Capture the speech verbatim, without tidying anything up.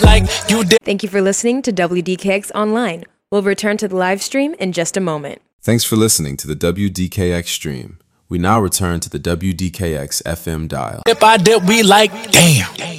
like you did. Thank you for listening to W D K X Online. We'll return to the live stream in just a moment. Thanks for listening to the W D K X stream. We now return to the W D K X F M dial. If I did, we like, damn.